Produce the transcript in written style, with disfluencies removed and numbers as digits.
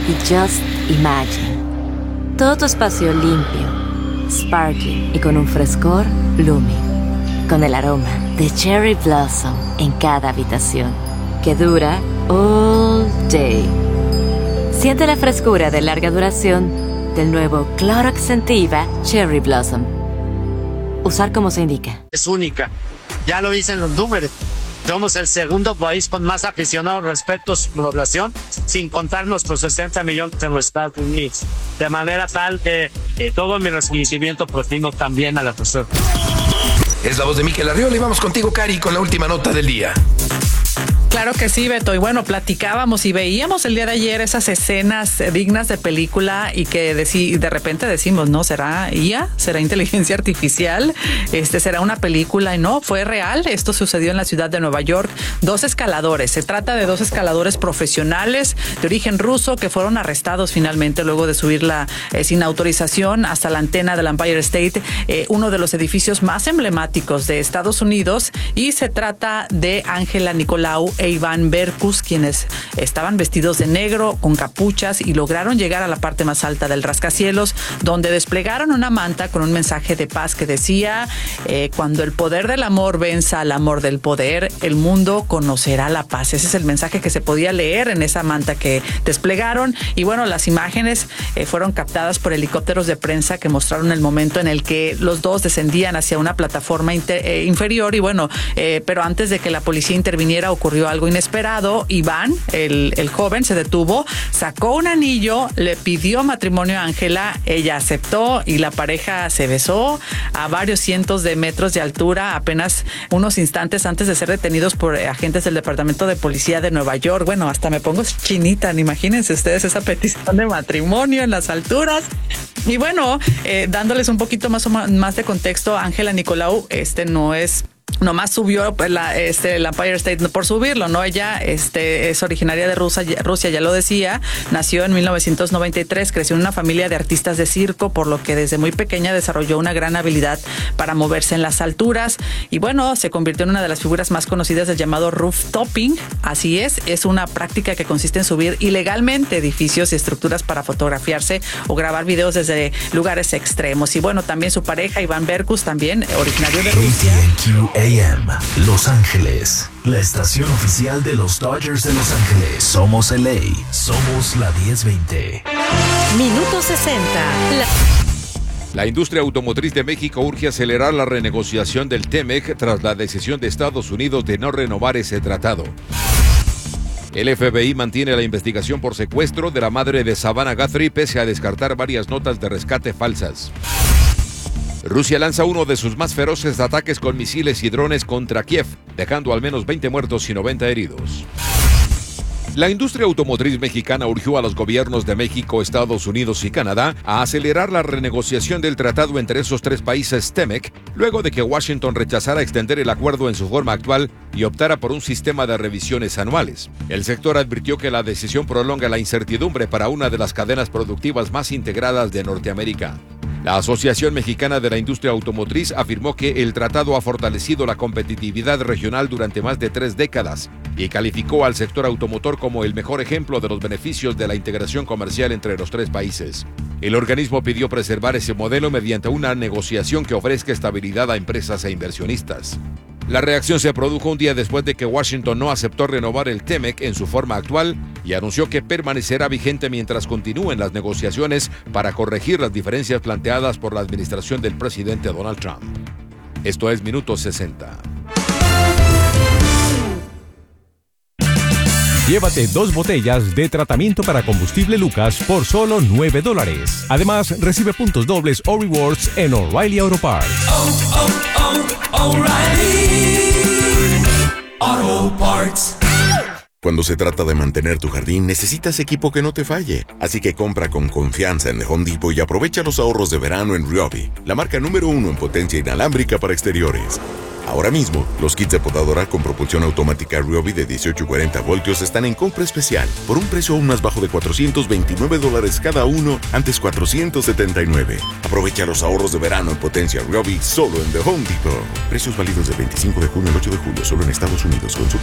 y Just Imagine. Todo tu espacio limpio, sparkling y con un frescor blooming. Con el aroma de Cherry Blossom en cada habitación, que dura all day. Siente la frescura de larga duración del nuevo Clorox Scentiva Cherry Blossom. Usar como se indica. Es única. Ya lo dicen los números. Somos el segundo país con más aficionados respecto a su población, sin contar nuestros 60 millones en los Estados Unidos. De manera tal que todo mi reconocimiento profundo también a la persona. Es la voz de Mikel Arriola y vamos contigo, Cari, con la última nota del día. Claro que sí, Beto. Y bueno, platicábamos y veíamos el día de ayer esas escenas dignas de película y que de repente decimos, ¿no? ¿Será IA? ¿Será inteligencia artificial? ¿Será una película? Y no, fue real. Esto sucedió en la ciudad de Nueva York. 2 escaladores. Se trata de 2 escaladores profesionales de origen ruso que fueron arrestados finalmente luego de subirla sin autorización hasta la antena del Empire State, uno de los edificios más emblemáticos de Estados Unidos. Y se trata de Ángela Nicolau e Iván Berkus, quienes estaban vestidos de negro con capuchas y lograron llegar a la parte más alta del rascacielos, donde desplegaron una manta con un mensaje de paz que decía: cuando el poder del amor venza al amor del poder, el mundo conocerá la paz. Ese es el mensaje que se podía leer en esa manta que desplegaron. Y bueno, las imágenes fueron captadas por helicópteros de prensa que mostraron el momento en el que los dos descendían hacia una plataforma inferior. Y bueno, pero antes de que la policía interviniera ocurrió algo inesperado. Iván, el joven, se detuvo, sacó un anillo, le pidió matrimonio a Ángela, ella aceptó y la pareja se besó a varios cientos de metros de altura, apenas unos instantes antes de ser detenidos por agentes del Departamento de Policía de Nueva York. Bueno, hasta me pongo chinita, imagínense ustedes esa petición de matrimonio en las alturas. Y bueno, dándoles un poquito más de contexto, Ángela Nicolau nomás subió el Empire State por subirlo, ¿no? Ella es originaria de Rusia, ya lo decía, nació en 1993, creció en una familia de artistas de circo, por lo que desde muy pequeña desarrolló una gran habilidad para moverse en las alturas y bueno, se convirtió en una de las figuras más conocidas del llamado rooftopping. Así es una práctica que consiste en subir ilegalmente edificios y estructuras para fotografiarse o grabar videos desde lugares extremos. Y bueno, también su pareja, Iván Berkus, también originario de Rusia. AM, Los Ángeles, la estación oficial de los Dodgers de Los Ángeles. Somos LA, somos la 1020. Minuto 60. La industria automotriz de México urge acelerar la renegociación del TEMEC tras la decisión de Estados Unidos de no renovar ese tratado. El FBI mantiene la investigación por secuestro de la madre de Savannah Guthrie pese a descartar varias notas de rescate falsas. Rusia lanza uno de sus más feroces ataques con misiles y drones contra Kiev, dejando al menos 20 muertos y 90 heridos. La industria automotriz mexicana urgió a los gobiernos de México, Estados Unidos y Canadá a acelerar la renegociación del tratado entre esos 3 países TEMEC, luego de que Washington rechazara extender el acuerdo en su forma actual y optara por un sistema de revisiones anuales. El sector advirtió que la decisión prolonga la incertidumbre para una de las cadenas productivas más integradas de Norteamérica. La Asociación Mexicana de la Industria Automotriz afirmó que el tratado ha fortalecido la competitividad regional durante más de 3 décadas y calificó al sector automotor como el mejor ejemplo de los beneficios de la integración comercial entre los 3 países. El organismo pidió preservar ese modelo mediante una negociación que ofrezca estabilidad a empresas e inversionistas. La reacción se produjo un día después de que Washington no aceptó renovar el TEMEC en su forma actual y anunció que permanecerá vigente mientras continúen las negociaciones para corregir las diferencias planteadas por la administración del presidente Donald Trump. Esto es Minuto 60. Llévate 2 botellas de tratamiento para combustible Lucas por solo $9. Además, recibe puntos dobles o rewards en O'Reilly Auto Parts. O'Reilly Auto Parts. Cuando se trata de mantener tu jardín, necesitas equipo que no te falle. Así que compra con confianza en The Home Depot y aprovecha los ahorros de verano en Ryobi, la marca número 1 en potencia inalámbrica para exteriores. Ahora mismo, los kits de podadora con propulsión automática Ryobi de 18 y 40 voltios están en compra especial por un precio aún más bajo de $429 cada uno, antes $479. Aprovecha los ahorros de verano en potencia Ryobi solo en The Home Depot. Precios válidos del 25 de junio al 8 de julio, solo en Estados Unidos. Consulta